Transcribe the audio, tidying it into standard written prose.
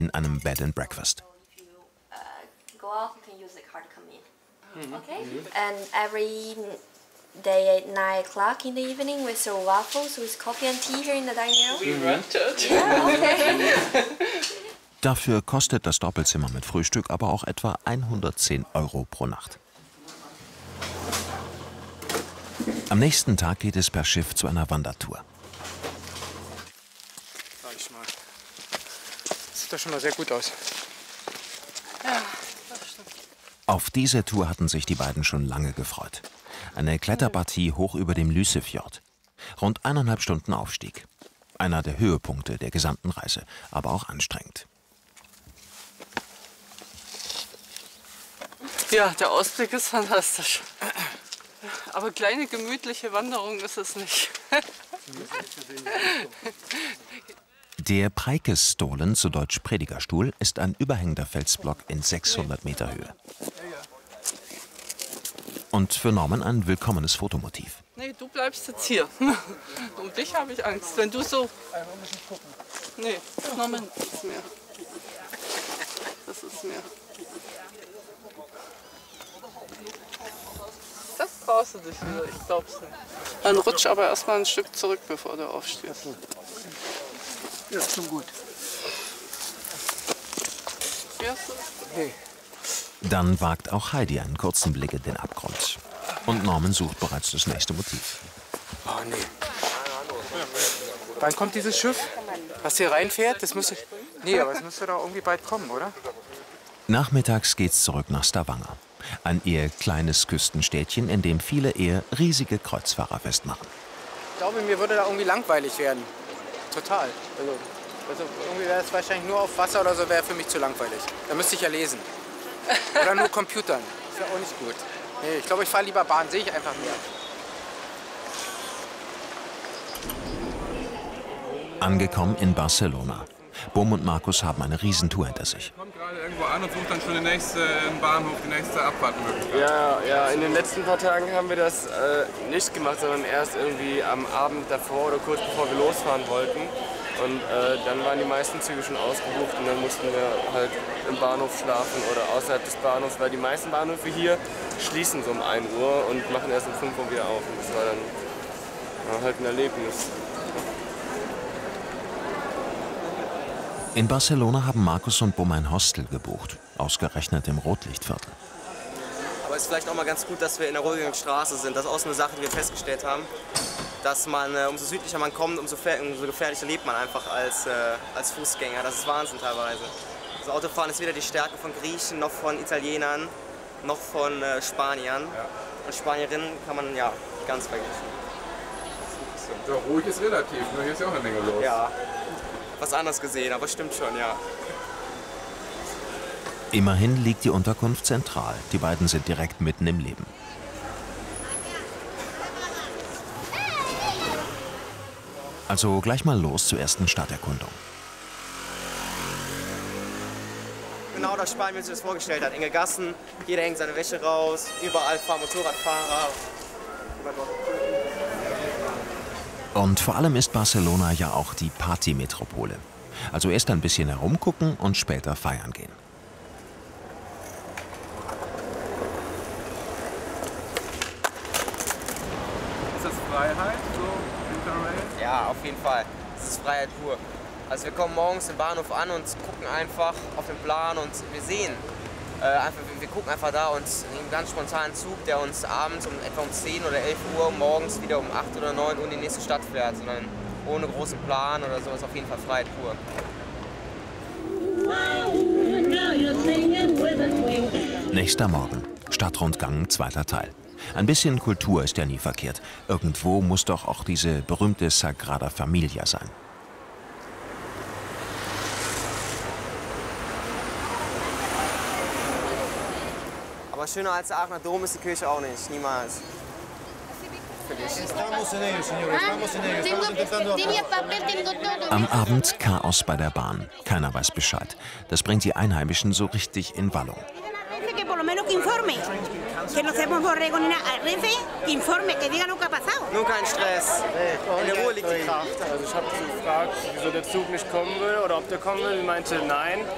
in einem Bed and Breakfast. Okay. And every day at 9 o'clock in the evening we serve waffles with coffee and tea here in the dining room. We rented. Yeah, okay. Dafür kostet das Doppelzimmer mit Frühstück aber auch etwa 110 € pro Nacht. Am nächsten Tag geht es per Schiff zu einer Wandertour. Sag ich mal. Das sieht doch schon mal sehr gut aus. Ja, das stimmt. Auf diese Tour hatten sich die beiden schon lange gefreut. Eine Kletterpartie hoch über dem Lysefjord. Rund 1,5 Stunden Aufstieg. Einer der Höhepunkte der gesamten Reise, aber auch anstrengend. Ja, der Ausblick ist fantastisch. Aber kleine gemütliche Wanderung ist es nicht. Der Preikesstolen, zu Deutsch Predigerstuhl, ist ein überhängender Felsblock in 600 Meter Höhe. Und für Norman ein willkommenes Fotomotiv. Nee, du bleibst jetzt hier. Um dich habe ich Angst. Wenn du so... Nee, Norman, das ist mehr. Das ist mehr. Das brauchst du dich wieder, ich glaub's nicht. Dann rutsch aber erstmal ein Stück zurück, bevor du aufstehst. Ja, ist schon gut. Fährst du? Nee. Dann wagt auch Heidi einen kurzen Blick in den Abgrund. Und Norman sucht bereits das nächste Motiv. Oh nee. Wann kommt dieses Schiff? Was hier reinfährt? Das müsste... Nee, aber es müsste doch irgendwie bald kommen, oder? Nachmittags geht's zurück nach Stavanger. Ein eher kleines Küstenstädtchen, in dem viele eher riesige Kreuzfahrer festmachen. Ich glaube, mir würde da irgendwie langweilig werden. Total. Also irgendwie wäre es wahrscheinlich nur auf Wasser oder so, wäre für mich zu langweilig. Da müsste ich ja lesen. Oder nur Computern. Das wäre auch nicht gut. Nee, ich glaube, ich fahre lieber Bahn, sehe ich einfach mehr. Angekommen in Barcelona. Bum und Markus haben eine Riesentour hinter sich. Kommt gerade irgendwo an und sucht dann schon den nächsten Bahnhof, die nächste Abfahrtmöglichkeit. Ja, in den letzten paar Tagen haben wir das nicht gemacht, sondern erst irgendwie am Abend davor oder kurz bevor wir losfahren wollten. Und dann waren die meisten Züge schon ausgebucht und dann mussten wir halt im Bahnhof schlafen oder außerhalb des Bahnhofs, weil die meisten Bahnhöfe hier schließen so um 1 Uhr und machen erst um 5 Uhr wieder auf. Und das war dann halt ein Erlebnis. In Barcelona haben Markus und Bum ein Hostel gebucht, ausgerechnet im Rotlichtviertel. Aber es ist vielleicht auch mal ganz gut, dass wir in der ruhigen Straße sind. Das ist auch so eine Sache, die wir festgestellt haben, dass man, umso südlicher man kommt, umso gefährlicher lebt man einfach als Fußgänger. Das ist Wahnsinn teilweise. Das Autofahren ist weder die Stärke von Griechen, noch von Italienern, noch von Spaniern. Ja. Und Spanierinnen kann man ja ganz vergessen. Ja, ruhig ist relativ, ne? Hier ist ja auch eine Menge los. Ja, was anderes gesehen, aber stimmt schon, ja. Immerhin liegt die Unterkunft zentral. Die beiden sind direkt mitten im Leben. Also gleich mal los zur ersten Stadterkundung. Genau das Spanien, wie man sich das vorgestellt hat. Enge Gassen, jeder hängt seine Wäsche raus, überall fahren Motorradfahrer. Und vor allem ist Barcelona ja auch die Partymetropole. Also erst ein bisschen herumgucken und später feiern gehen. Ist das Freiheit, so Interrail? Ja, auf jeden Fall. Das ist Freiheit pur. Also wir kommen morgens im Bahnhof an und gucken einfach auf den Plan und wir sehen, wir gucken einfach da und nehmen einen ganz spontanen Zug, der uns abends etwa um 10 oder 11 Uhr morgens wieder um 8 oder 9 Uhr in die nächste Stadt fährt, sondern ohne großen Plan oder so, ist auf jeden Fall Freiheit pur. Nächster Morgen. Stadtrundgang, 2. Teil. Ein bisschen Kultur ist ja nie verkehrt. Irgendwo muss doch auch diese berühmte Sagrada Familia sein. Aber schöner als der Aachener Dom ist die Kirche auch nicht, niemals. Am Abend Chaos bei der Bahn. Keiner weiß Bescheid. Das bringt die Einheimischen so richtig in Wallung. Nur kein Stress. In der Ruhe liegt die Kraft. Also ich habe gefragt, wieso der Zug nicht kommen würde oder ob der kommen will. Sie meinte nein.